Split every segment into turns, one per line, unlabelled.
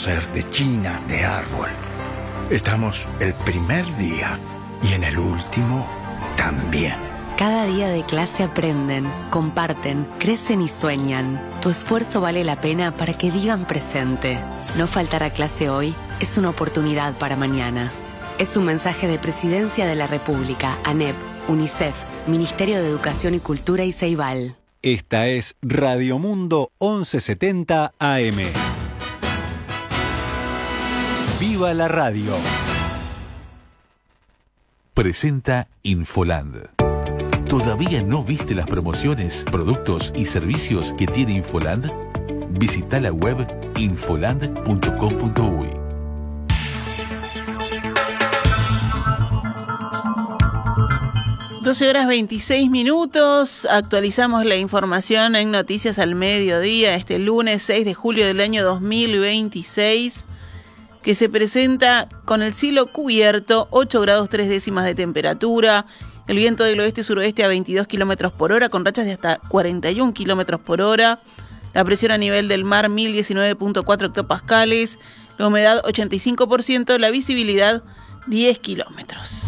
conocer de China, de árbol. Estamos el primer día y en el último también.
Cada día de clase aprenden, comparten, crecen y sueñan. Tu esfuerzo vale la pena para que digan presente. No faltar a clase hoy es una oportunidad para mañana. Es un mensaje de Presidencia de la República, ANEP, UNICEF, Ministerio de Educación y Cultura y Ceibal.
Esta es Radio Mundo 1170 AM. ¡Viva la radio!
Presenta Infoland. ¿Todavía no viste las promociones, productos y servicios que tiene Infoland? Visita la web infoland.com.uy.
Horas 26 minutos, actualizamos la información en Noticias al Mediodía, este lunes 6 de julio del año 2026, que se presenta con el cielo cubierto, 8 grados 3 décimas de temperatura, el viento del oeste-suroeste a 22 kilómetros por hora, con rachas de hasta 41 kilómetros por hora, la presión a nivel del mar 1019.4 hectopascales, la humedad 85%, la visibilidad 10 kilómetros.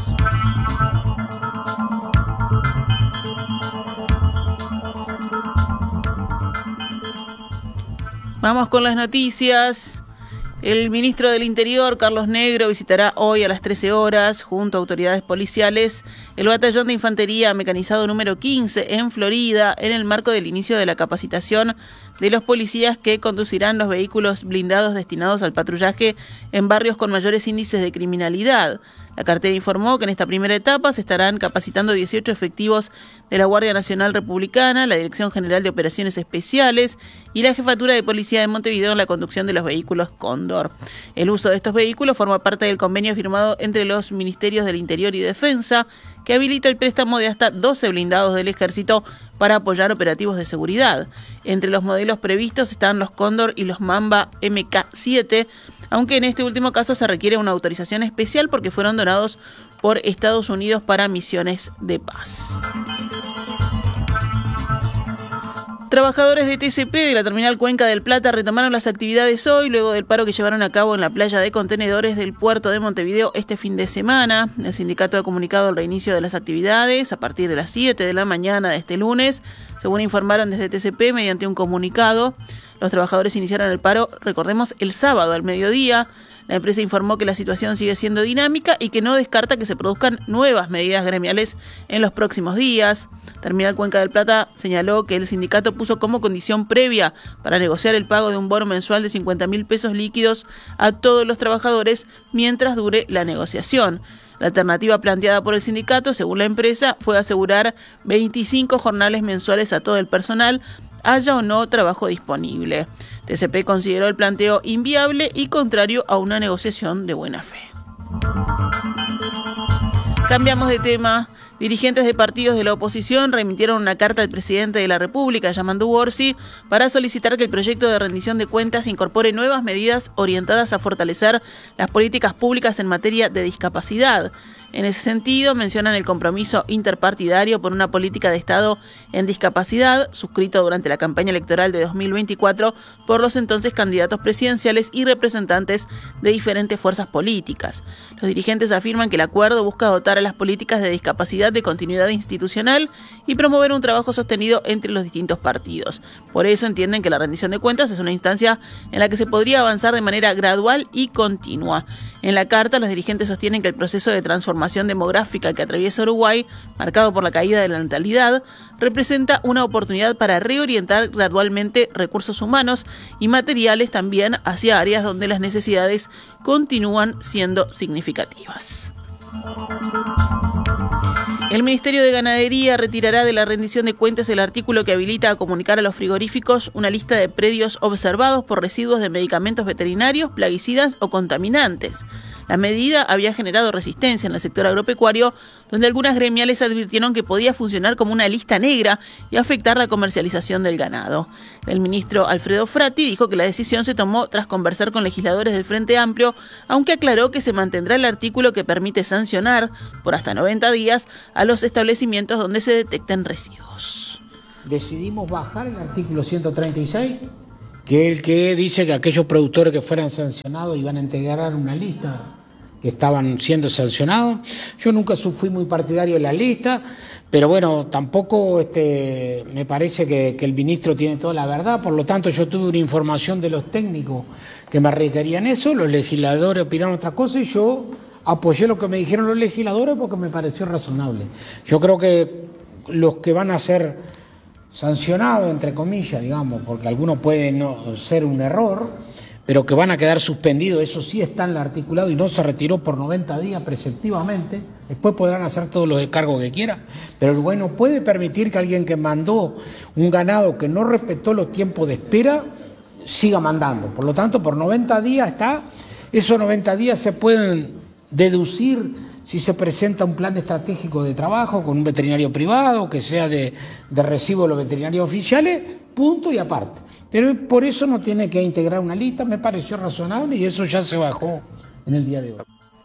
Vamos con las noticias. El ministro del Interior, Carlos Negro, visitará hoy a las 13 horas, junto a autoridades policiales, el batallón de infantería mecanizado número 15 en Florida, en el marco del inicio de la capacitación de los policías que conducirán los vehículos blindados destinados al patrullaje en barrios con mayores índices de criminalidad. La cartera informó que en esta primera etapa se estarán capacitando 18 efectivos de la Guardia Nacional Republicana, la Dirección General de Operaciones Especiales y la Jefatura de Policía de Montevideo en la conducción de los vehículos Cóndor. El uso de estos vehículos forma parte del convenio firmado entre los Ministerios del Interior y Defensa, que habilita el préstamo de hasta 12 blindados del Ejército para apoyar operativos de seguridad. Entre los modelos previstos están los Cóndor y los Mamba MK7, aunque en este último caso se requiere una autorización especial porque fueron donados por Estados Unidos para misiones de paz. Trabajadores de TCP de la terminal Cuenca del Plata retomaron las actividades hoy luego del paro que llevaron a cabo en la playa de contenedores del puerto de Montevideo este fin de semana. El sindicato ha comunicado el reinicio de las actividades a partir de las 7 de la mañana de este lunes, según informaron desde TCP mediante un comunicado. Los trabajadores iniciaron el paro, recordemos, el sábado al mediodía. La empresa informó que la situación sigue siendo dinámica y que no descarta que se produzcan nuevas medidas gremiales en los próximos días. Terminal Cuenca del Plata señaló que el sindicato puso como condición previa para negociar el pago de un bono mensual de 50.000 pesos líquidos a todos los trabajadores mientras dure la negociación. La alternativa planteada por el sindicato, según la empresa, fue asegurar 25 jornales mensuales a todo el personal, haya o no trabajo disponible. TCP consideró el planteo inviable y contrario a una negociación de buena fe. Cambiamos de tema. Dirigentes de partidos de la oposición remitieron una carta al presidente de la República, Yamandu Orsi, para solicitar que el proyecto de rendición de cuentas incorpore nuevas medidas orientadas a fortalecer las políticas públicas en materia de discapacidad. En ese sentido, mencionan el compromiso interpartidario por una política de Estado en discapacidad, suscrito durante la campaña electoral de 2024 por los entonces candidatos presidenciales y representantes de diferentes fuerzas políticas. Los dirigentes afirman que el acuerdo busca dotar a las políticas de discapacidad de continuidad institucional y promover un trabajo sostenido entre los distintos partidos. Por eso entienden que la rendición de cuentas es una instancia en la que se podría avanzar de manera gradual y continua. En la carta, los dirigentes sostienen que el proceso de transformación demográfica que atraviesa Uruguay, marcado por la caída de la natalidad, representa una oportunidad para reorientar gradualmente recursos humanos y materiales también hacia áreas donde las necesidades continúan siendo significativas. El Ministerio de Ganadería retirará de la rendición de cuentas el artículo que habilita a comunicar a los frigoríficos una lista de predios observados por residuos de medicamentos veterinarios, plaguicidas o contaminantes. La medida había generado resistencia en el sector agropecuario, donde algunas gremiales advirtieron que podía funcionar como una lista negra y afectar la comercialización del ganado. El ministro Alfredo Frati dijo que la decisión se tomó tras conversar con legisladores del Frente Amplio, aunque aclaró que se mantendrá el artículo que permite sancionar por hasta 90 días a los establecimientos donde se detecten residuos.
Decidimos bajar el artículo 136 que es el que dice que aquellos productores que fueran sancionados iban a integrar una lista que estaban siendo sancionados. Yo nunca fui muy partidario de la lista, pero bueno, tampoco me parece que el ministro tiene toda la verdad, por lo tanto yo tuve una información de los técnicos que me requerían eso, los legisladores opinaron otra cosa y yo apoyé lo que me dijeron los legisladores porque me pareció razonable. Yo creo que los que van a ser sancionados, entre comillas, digamos, porque algunos pueden no ser un error, pero que van a quedar suspendidos, eso sí está en el articulado y no se retiró por 90 días preceptivamente, después podrán hacer todos los descargos que quieran, pero el gobierno puede permitir que alguien que mandó un ganado que no respetó los tiempos de espera, siga mandando. Por lo tanto, por 90 días está, esos 90 días se pueden deducir si se presenta un plan estratégico de trabajo con un veterinario privado, que sea de recibo de los veterinarios oficiales, punto y aparte. Pero por eso no tiene que integrar una lista, me pareció razonable y eso ya se bajó en el día de hoy.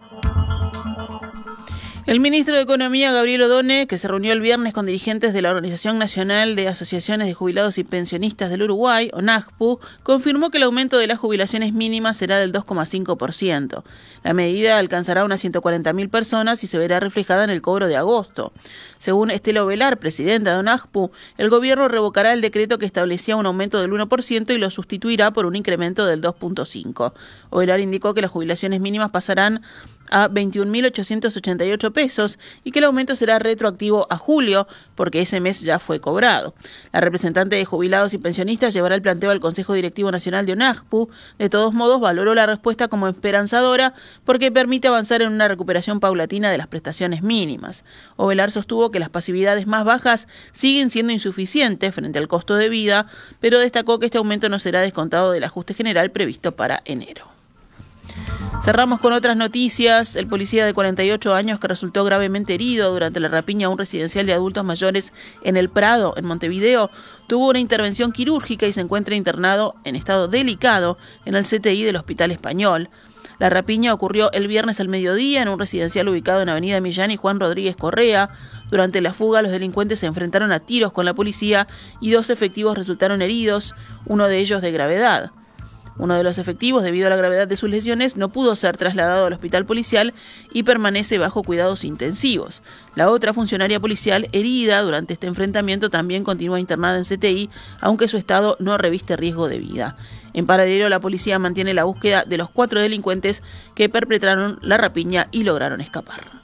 El ministro de Economía, Gabriel Odone, que se reunió el viernes con dirigentes de la Organización Nacional de Asociaciones de Jubilados y Pensionistas del Uruguay, ONAJPU, confirmó que el aumento de las jubilaciones mínimas será del 2,5%. La medida alcanzará unas 140.000 personas y se verá reflejada en el cobro de agosto. Según Estela Ovelar, presidenta de ONAJPU, el gobierno revocará el decreto que establecía un aumento del 1% y lo sustituirá por un incremento del 2,5%. Ovelar indicó que las jubilaciones mínimas pasarán a 21.888 pesos y que el aumento será retroactivo a julio porque ese mes ya fue cobrado. La representante de jubilados y pensionistas llevará el planteo al Consejo Directivo Nacional de ONAJPU. De todos modos, valoró la respuesta como esperanzadora porque permite avanzar en una recuperación paulatina de las prestaciones mínimas. Ovelar sostuvo que las pasividades más bajas siguen siendo insuficientes frente al costo de vida, pero destacó que este aumento no será descontado del ajuste general previsto para enero. Cerramos con otras noticias. El policía de 48 años que resultó gravemente herido durante la rapiña a un residencial de adultos mayores en El Prado, en Montevideo, tuvo una intervención quirúrgica y se encuentra internado en estado delicado en el CTI del Hospital Español. La rapiña ocurrió el viernes al mediodía en un residencial ubicado en Avenida Millán y Juan Rodríguez Correa. Durante la fuga, los delincuentes se enfrentaron a tiros con la policía y 2 efectivos resultaron heridos, uno de ellos de gravedad. Uno de los efectivos, debido a la gravedad de sus lesiones, no pudo ser trasladado al hospital policial y permanece bajo cuidados intensivos. La otra funcionaria policial, herida durante este enfrentamiento, también continúa internada en CTI, aunque su estado no reviste riesgo de vida. En paralelo, la policía mantiene la búsqueda de los 4 delincuentes que perpetraron la rapiña y lograron escapar.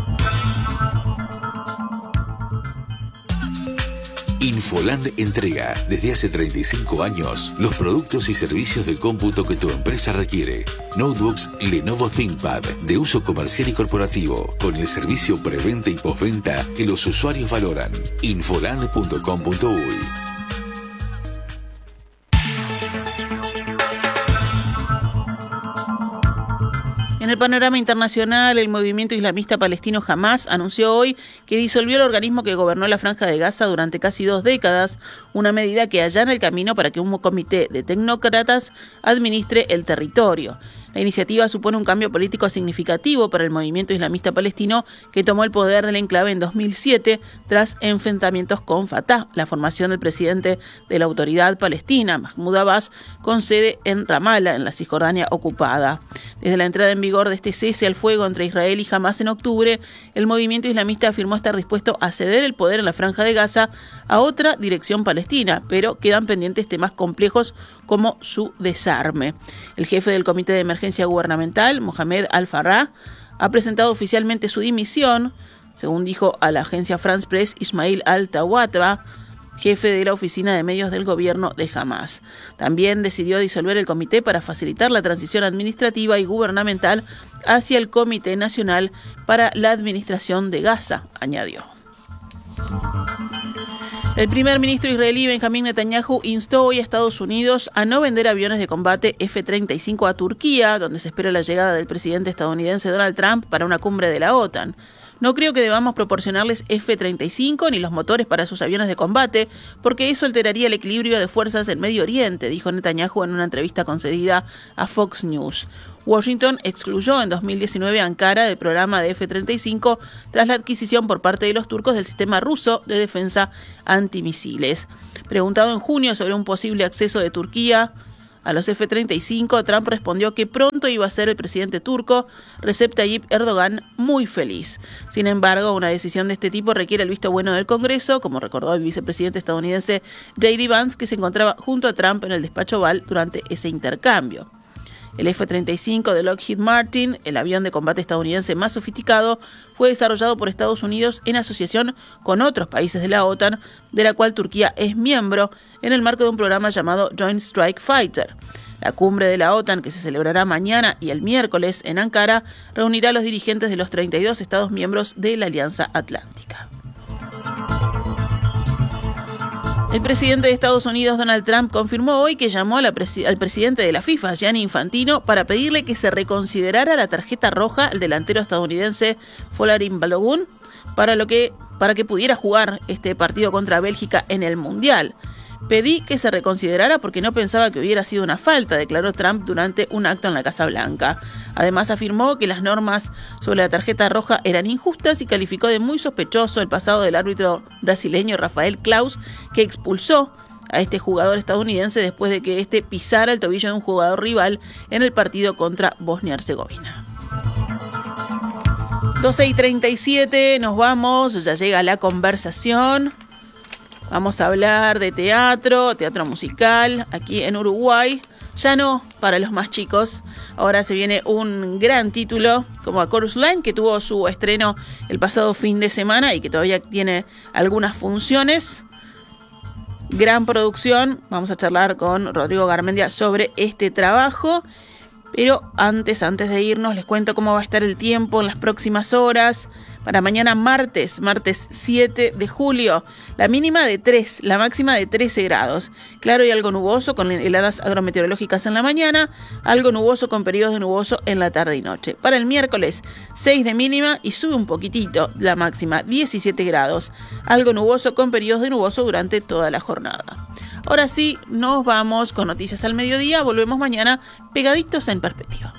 Infoland entrega desde hace 35 años los productos y servicios de cómputo que tu empresa requiere. Notebooks Lenovo ThinkPad de uso comercial y corporativo, con el servicio preventa y postventa que los usuarios valoran. Infoland.com.uy.
En el panorama internacional, el movimiento islamista palestino Hamas anunció hoy que disolvió el organismo que gobernó la Franja de Gaza durante casi 2 décadas, una medida que allana el camino para que un comité de tecnócratas administre el territorio. La iniciativa supone un cambio político significativo para el movimiento islamista palestino que tomó el poder del enclave en 2007 tras enfrentamientos con Fatah, la formación del presidente de la autoridad palestina, Mahmoud Abbas, con sede en Ramallah, en la Cisjordania ocupada. Desde la entrada en vigor de este cese al fuego entre Israel y Hamas en octubre, el movimiento islamista afirmó estar dispuesto a ceder el poder en la Franja de Gaza a otra dirección palestina, pero quedan pendientes temas complejos como su desarme. El jefe del Comité de Emergencia Gubernamental, Mohamed Al-Farrah, ha presentado oficialmente su dimisión, según dijo a la agencia France Press Ismail Al-Tawatba, jefe de la oficina de medios del gobierno de Hamas. También decidió disolver el comité para facilitar la transición administrativa y gubernamental hacia el Comité Nacional para la Administración de Gaza, añadió. El primer ministro israelí Benjamín Netanyahu instó hoy a Estados Unidos a no vender aviones de combate F-35 a Turquía, donde se espera la llegada del presidente estadounidense Donald Trump para una cumbre de la OTAN. No creo que debamos proporcionarles F-35 ni los motores para sus aviones de combate, porque eso alteraría el equilibrio de fuerzas en Medio Oriente, dijo Netanyahu en una entrevista concedida a Fox News. Washington excluyó en 2019 a Ankara del programa de F-35 tras la adquisición por parte de los turcos del sistema ruso de defensa antimisiles. Preguntado en junio sobre un posible acceso de Turquía a los F-35, Trump respondió que pronto iba a ser el presidente turco Recep Tayyip Erdogan muy feliz. Sin embargo, una decisión de este tipo requiere el visto bueno del Congreso, como recordó el vicepresidente estadounidense J.D. Vance, que se encontraba junto a Trump en el despacho Oval durante ese intercambio. El F-35 de Lockheed Martin, el avión de combate estadounidense más sofisticado, fue desarrollado por Estados Unidos en asociación con otros países de la OTAN, de la cual Turquía es miembro, en el marco de un programa llamado Joint Strike Fighter. La cumbre de la OTAN, que se celebrará mañana y el miércoles en Ankara, reunirá a los dirigentes de los 32 Estados miembros de la Alianza Atlántica. El presidente de Estados Unidos, Donald Trump, confirmó hoy que llamó al presidente de la FIFA, Gianni Infantino, para pedirle que se reconsiderara la tarjeta roja al delantero estadounidense Folarin Balogun para que pudiera jugar este partido contra Bélgica en el Mundial. Pedí que se reconsiderara porque no pensaba que hubiera sido una falta, declaró Trump durante un acto en la Casa Blanca. Además afirmó que las normas sobre la tarjeta roja eran injustas y calificó de muy sospechoso el pasado del árbitro brasileño Rafael Claus, que expulsó a este jugador estadounidense después de que este pisara el tobillo de un jugador rival en el partido contra Bosnia-Herzegovina. 12:37, nos vamos, ya llega la conversación. Vamos a hablar de teatro musical, aquí en Uruguay. Ya no para los más chicos. Ahora se viene un gran título como A Chorus Line, que tuvo su estreno el pasado fin de semana y que todavía tiene algunas funciones. Gran producción. Vamos a charlar con Rodrigo Garmendia sobre este trabajo. Pero antes de irnos, les cuento cómo va a estar el tiempo en las próximas horas. Para mañana martes 7 de julio, la mínima de 3, la máxima de 13 grados. Claro y algo nuboso con heladas agrometeorológicas en la mañana, algo nuboso con periodos de nuboso en la tarde y noche. Para el miércoles, 6 de mínima y sube un poquitito la máxima, 17 grados. Algo nuboso con periodos de nuboso durante toda la jornada. Ahora sí, nos vamos con Noticias al Mediodía. Volvemos mañana pegaditos en Perspectiva.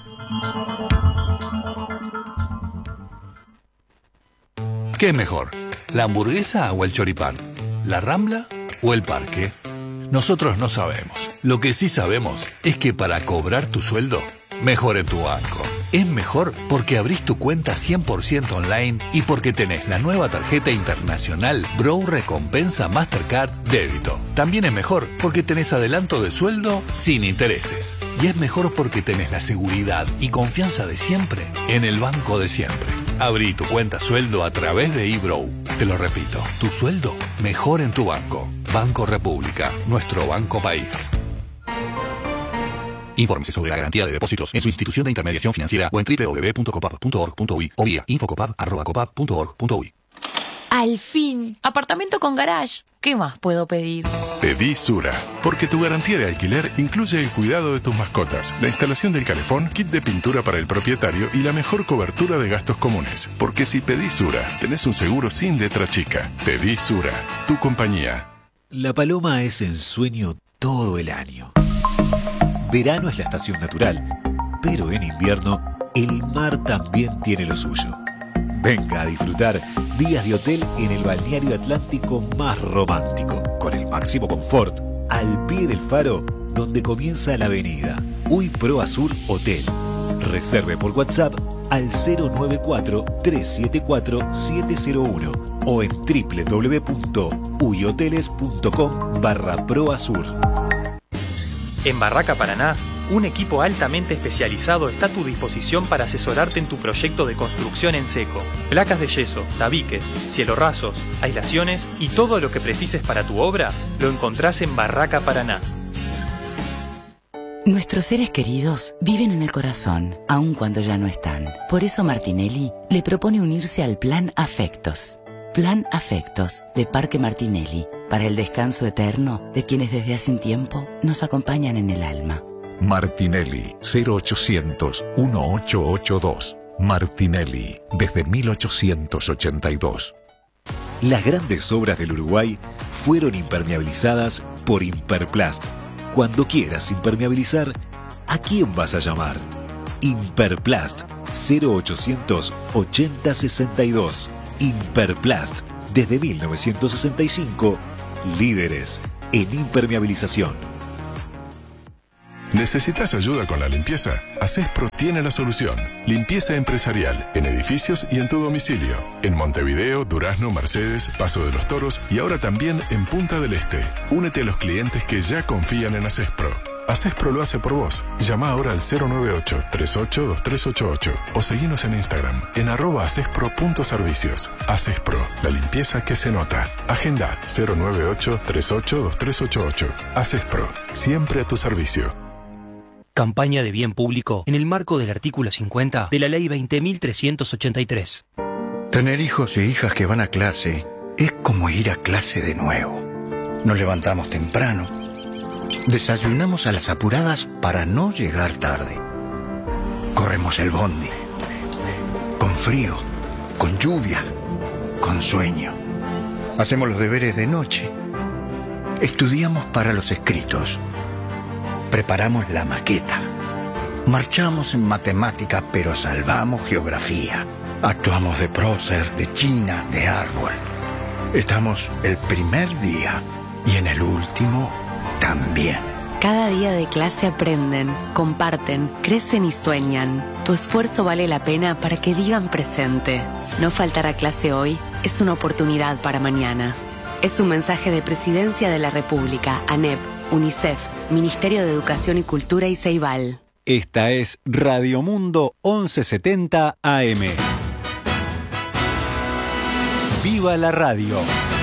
¿Qué es mejor? ¿La hamburguesa o el choripán? ¿La Rambla o el parque? Nosotros no sabemos. Lo que sí sabemos es que para cobrar tu sueldo, mejor en tu banco. Es mejor porque abrís tu cuenta 100% online y porque tenés la nueva tarjeta internacional Brow Recompensa Mastercard Débito. También es mejor porque tenés adelanto de sueldo sin intereses. Y es mejor porque tenés la seguridad y confianza de siempre en el banco de siempre. Abrí tu cuenta sueldo a través de eBrow. Te lo repito, tu sueldo mejor en tu banco. Banco República, nuestro banco país. Infórmese sobre la garantía de depósitos en su institución de intermediación financiera o en www.copap.org.uy o vía infocopap@copap.org.uy.
Al fin, apartamento con garage. ¿Qué más puedo pedir?
Pedí Sura, porque tu garantía de alquiler incluye el cuidado de tus mascotas, la instalación del calefón, kit de pintura para el propietario y la mejor cobertura de gastos comunes. Porque si pedís Sura, tenés un seguro sin letra chica. Pedí Sura, tu compañía.
La paloma es ensueño todo el año. Verano es la estación natural, pero en invierno el mar también tiene lo suyo. Venga a disfrutar días de hotel en el balneario atlántico más romántico, con el máximo confort, al pie del faro, donde comienza la avenida Uy Pro Azur Hotel. Reserve por WhatsApp al 094-374-701 o en www.uyhoteles.com/proazur.
En Barraca Paraná, un equipo altamente especializado está a tu disposición para asesorarte en tu proyecto de construcción en seco. Placas de yeso, tabiques, cielorrasos, aislaciones y todo lo que precises para tu obra lo encontrás en Barraca Paraná.
Nuestros seres queridos viven en el corazón, aun cuando ya no están. Por eso Martinelli le propone unirse al Plan Afectos. Plan Afectos de Parque Martinelli, para el descanso eterno de quienes desde hace un tiempo nos acompañan en el alma.
Martinelli, 0800-1882. Martinelli, desde 1882.
Las grandes obras del Uruguay fueron impermeabilizadas por Imperplast. Cuando quieras impermeabilizar, ¿a quién vas a llamar? Imperplast, 0800 8062. Imperplast, desde 1965, líderes en impermeabilización.
¿Necesitas ayuda con la limpieza? Acespro tiene la solución. Limpieza empresarial, en edificios y en tu domicilio. En Montevideo, Durazno, Mercedes, Paso de los Toros y ahora también en Punta del Este. Únete a los clientes que ya confían en Acespro. Acespro lo hace por vos. Llama ahora al 098-382388 o seguinos en Instagram en @acespro.servicios. Acespro, la limpieza que se nota. Agenda 098-382388. Acespro, siempre a tu servicio.
Campaña de bien público en el marco del artículo 50 de la Ley 20.383.
Tener hijos e hijas que van a clase es como ir a clase de nuevo. Nos levantamos temprano, desayunamos a las apuradas para no llegar tarde. Corremos el bondi, con frío, con lluvia, con sueño. Hacemos los deberes de noche. Estudiamos para los escritos. Preparamos la maqueta. Marchamos en matemática, pero salvamos geografía. Actuamos de prócer, de china, de árbol. Estamos el primer día y en el último también.
Cada día de clase aprenden, comparten, crecen y sueñan. Tu esfuerzo vale la pena para que digan presente. No faltar a clase hoy es una oportunidad para mañana. Es un mensaje de Presidencia de la República, ANEP, UNICEF, Ministerio de Educación y Cultura y Ceibal.
Esta es Radio Mundo 1170 AM. ¡Viva la radio!